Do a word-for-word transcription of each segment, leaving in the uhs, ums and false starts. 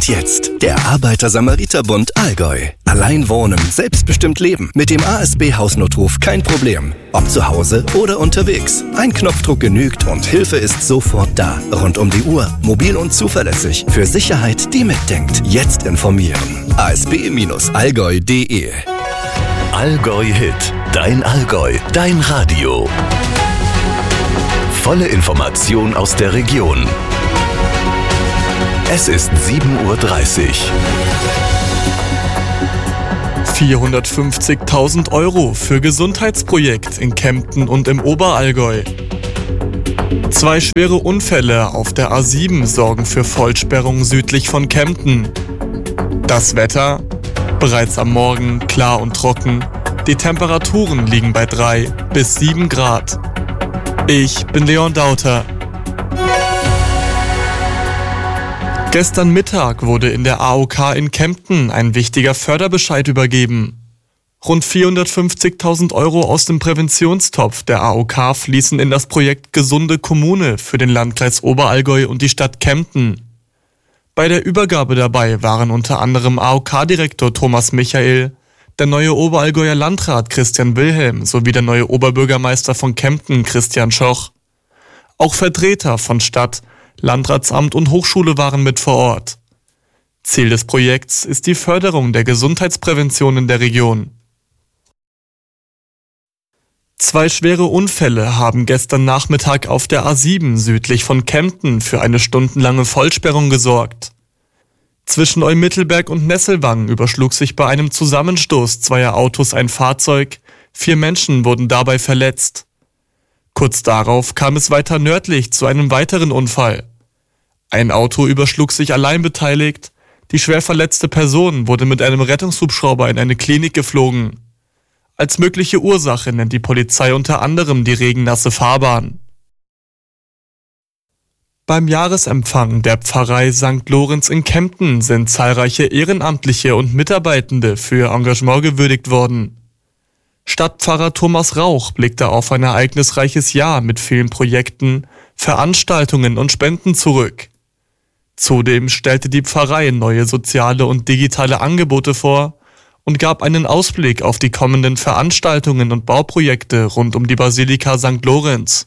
Und jetzt der Arbeiter-Samariter-Bund Allgäu. Allein wohnen, selbstbestimmt leben. Mit dem A S B-Hausnotruf kein Problem. Ob zu Hause oder unterwegs. Ein Knopfdruck genügt und Hilfe ist sofort da. Rund um die Uhr, mobil und zuverlässig. Für Sicherheit, die mitdenkt. Jetzt informieren. a s b Bindestrich allgäu punkt d e Allgäu Hit. Dein Allgäu. Dein Radio. Volle Information aus der Region. Es ist sieben Uhr dreißig. vierhundertfünfzigtausend Euro für Gesundheitsprojekt in Kempten und im Oberallgäu. Zwei schwere Unfälle auf der A sieben sorgen für Vollsperrung südlich von Kempten. Das Wetter? Bereits am Morgen klar und trocken. Die Temperaturen liegen bei drei bis sieben Grad. Ich bin Leon Dauter. Gestern Mittag wurde in der A O K in Kempten ein wichtiger Förderbescheid übergeben. Rund vierhundertfünfzigtausend Euro aus dem Präventionstopf der A O K fließen in das Projekt Gesunde Kommune für den Landkreis Oberallgäu und die Stadt Kempten. Bei der Übergabe dabei waren unter anderem A O K-Direktor Thomas Michael, der neue Oberallgäuer Landrat Christian Wilhelm sowie der neue Oberbürgermeister von Kempten Christian Schoch. Auch Vertreter von Stadt, Landratsamt und Hochschule waren mit vor Ort. Ziel des Projekts ist die Förderung der Gesundheitsprävention in der Region. Zwei schwere Unfälle haben gestern Nachmittag auf der A sieben südlich von Kempten für eine stundenlange Vollsperrung gesorgt. Zwischen Eumittelberg und Nesselwang überschlug sich bei einem Zusammenstoß zweier Autos ein Fahrzeug. Vier Menschen wurden dabei verletzt. Kurz darauf kam es weiter nördlich zu einem weiteren Unfall. Ein Auto überschlug sich allein beteiligt. Die schwer verletzte Person wurde mit einem Rettungshubschrauber in eine Klinik geflogen. Als mögliche Ursache nennt die Polizei unter anderem die regennasse Fahrbahn. Beim Jahresempfang der Pfarrei Sankt Lorenz in Kempten sind zahlreiche Ehrenamtliche und Mitarbeitende für ihr Engagement gewürdigt worden. Stadtpfarrer Thomas Rauch blickte auf ein ereignisreiches Jahr mit vielen Projekten, Veranstaltungen und Spenden zurück. Zudem stellte die Pfarrei neue soziale und digitale Angebote vor und gab einen Ausblick auf die kommenden Veranstaltungen und Bauprojekte rund um die Basilika Sankt Lorenz.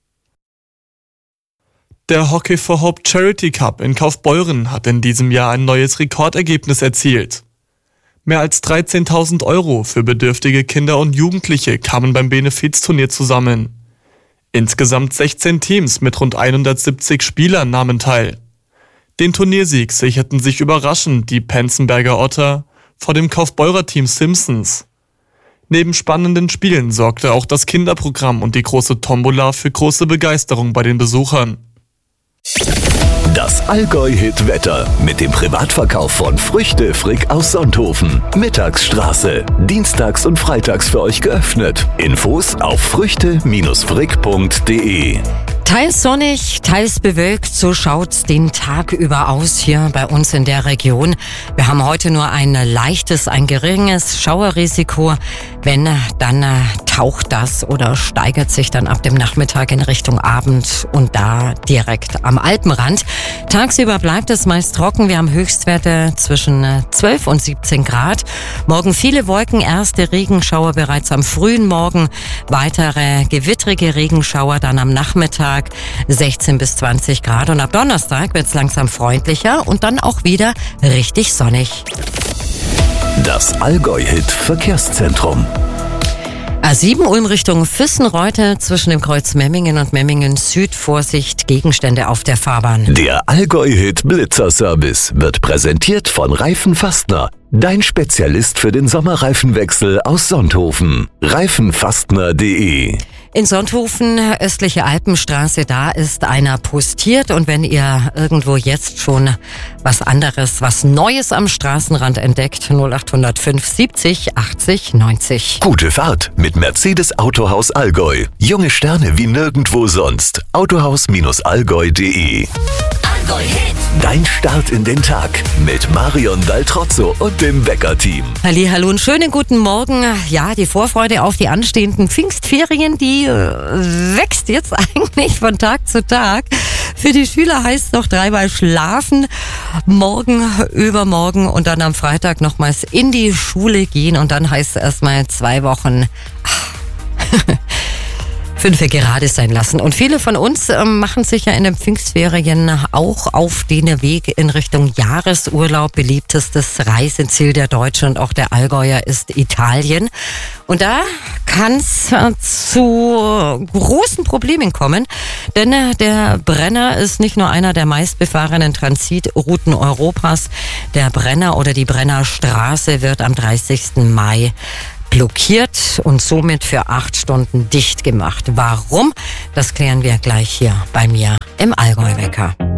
Der Hockey for Hope Charity Cup in Kaufbeuren hat in diesem Jahr ein neues Rekordergebnis erzielt. Mehr als dreizehntausend Euro für bedürftige Kinder und Jugendliche kamen beim Benefizturnier zusammen. Insgesamt sechzehn Teams mit rund hundertsiebzig Spielern nahmen teil. Den Turniersieg sicherten sich überraschend die Penzenberger Otter vor dem Kaufbeurer Team Simpsons. Neben spannenden Spielen sorgte auch das Kinderprogramm und die große Tombola für große Begeisterung bei den Besuchern. Das Allgäu-Hit-Wetter mit dem Privatverkauf von Früchte Frick aus Sonthofen. Mittagsstraße. Dienstags und freitags für euch geöffnet. Infos auf früchte Bindestrich frick punkt d e. Teils sonnig, teils bewölkt, so schaut's den Tag über aus hier bei uns in der Region. Wir haben heute nur ein leichtes, ein geringes Schauerrisiko. Wenn, dann äh, taucht das oder steigert sich dann ab dem Nachmittag in Richtung Abend und da direkt am Alpenrand. Tagsüber bleibt es meist trocken. Wir haben Höchstwerte zwischen zwölf und siebzehn Grad. Morgen viele Wolken, erste Regenschauer bereits am frühen Morgen. Weitere gewittrige Regenschauer dann am Nachmittag. sechzehn bis zwanzig Grad und ab Donnerstag wird's langsam freundlicher und dann auch wieder richtig sonnig. Das Allgäu-Hit Verkehrszentrum. A sieben Ulm Richtung Füssenreute zwischen dem Kreuz Memmingen und Memmingen Süd. Vorsicht, Gegenstände auf der Fahrbahn. Der Allgäu-Hit Blitzerservice wird präsentiert von Reifen Fastner. Dein Spezialist für den Sommerreifenwechsel aus Sonthofen. reifenfastner punkt d e. In Sonthofen, östliche Alpenstraße, da ist einer postiert. Und wenn ihr irgendwo jetzt schon was anderes, was Neues am Straßenrand entdeckt, null acht null fünf siebzig achtzig neunzig. Gute Fahrt mit Mercedes Autohaus Allgäu. Junge Sterne wie nirgendwo sonst. autohaus Bindestrich allgäu punkt d e. Allgäu Hit. Dein Start in den Tag mit Marion Daltrozzo und dem Wecker-Team. Hallihallo und schönen guten Morgen. Ja, die Vorfreude auf die anstehenden Pfingstferien, die äh, wächst jetzt eigentlich von Tag zu Tag. Für die Schüler heißt es noch dreimal schlafen, morgen, übermorgen und dann am Freitag nochmals in die Schule gehen und dann heißt es erstmal zwei Wochen Fünfe gerade sein lassen. Und viele von uns äh, machen sich ja in den Pfingstferien auch auf den Weg in Richtung Jahresurlaub. Beliebtestes Reiseziel der Deutschen und auch der Allgäuer ist Italien. Und da kann es äh, zu großen Problemen kommen, denn äh, der Brenner ist nicht nur einer der meistbefahrenen Transitrouten Europas. Der Brenner oder die Brennerstraße wird am dreißigsten Mai blockiert und somit für acht Stunden dicht gemacht. Warum? Das klären wir gleich hier bei mir im Allgäu-Wecker.